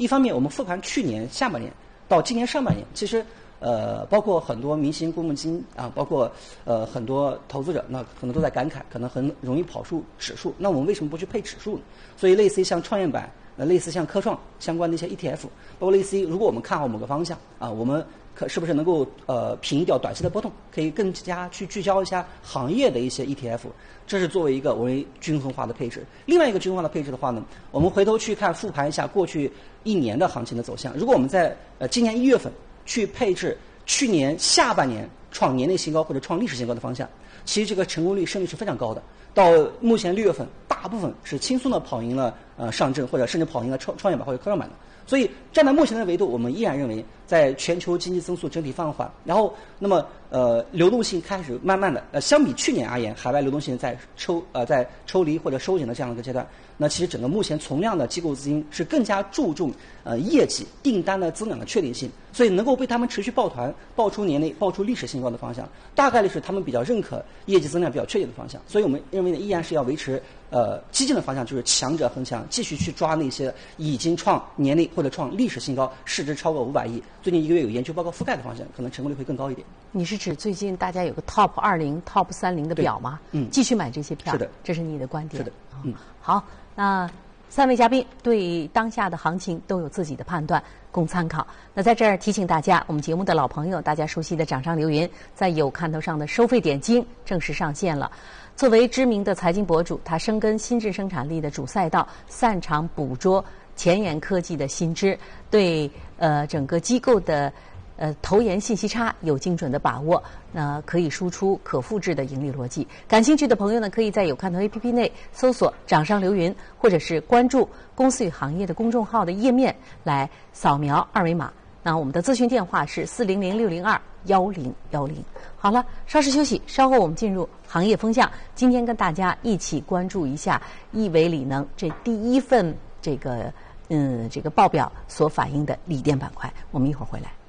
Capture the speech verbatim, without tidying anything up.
一方面我们复盘去年下半年到今年上半年，其实呃包括很多明星公募基金啊，包括呃很多投资者，那可能都在感慨，可能很容易跑输指数。那我们为什么不去配指数呢？所以类似于像创业板。呃，类似像科创相关的一些 E T F， 包括类似于如果我们看好某个方向啊，我们可是不是能够呃平抑掉短期的波动，可以更加去聚焦一下行业的一些 E T F， 这是作为一个我为均衡化的配置。另外一个均衡化的配置的话呢，我们回头去看复盘一下过去一年的行情的走向。如果我们在呃今年一月份去配置去年下半年创年内新高或者创历史新高的方向，其实这个成功率胜率是非常高的。到目前六月份，大部分是轻松的跑赢了呃上证，或者甚至跑赢了创创业板或者科创板的。所以站在目前的维度，我们依然认为，在全球经济增速整体放缓，然后那么呃流动性开始慢慢的呃相比去年而言，海外流动性在抽呃在抽离或者收紧的这样的一个阶段，那其实整个目前从量的机构资金是更加注重呃业绩订单的增长的确定性，所以能够被他们持续抱团爆出年内爆出历史新高的方向，大概率是他们比较认可业绩增量比较确定的方向。所以我们认为呢，依然是要维持呃激进的方向，就是强者恒强，继续去抓那些已经创年内或者创历史新高、市值超过五百亿、最近一个月有研究报告覆盖的方向，可能成功率会更高一点。 你是指最近大家有个 Top 二零、Top 三零的表吗？嗯，继续买这些票。 是的， 这是你的观点。 是的，嗯， 好，那三位嘉宾对当下的行情都有自己的判断，供参考。那在这儿提醒大家，我们节目的老朋友，大家熟悉的掌上留言，在有看头上的收费点金正式上线了。作为知名的财经博主，他深耕新质生产力的主赛道，擅长捕捉前沿科技的新知，对呃整个机构的呃投研信息差有精准的把握，那、呃、可以输出可复制的盈利逻辑。感兴趣的朋友呢，可以在有看头 A P P 内搜索“掌上留云”，或者是关注“公司与行业”的公众号的页面来扫描二维码。那我们的咨询电话是四零零六零二幺零幺零。好了，稍事休息，稍后我们进入行业风向。今天跟大家一起关注一下亿维锂能这第一份这个嗯这个报表所反映的锂电板块。我们一会儿回来。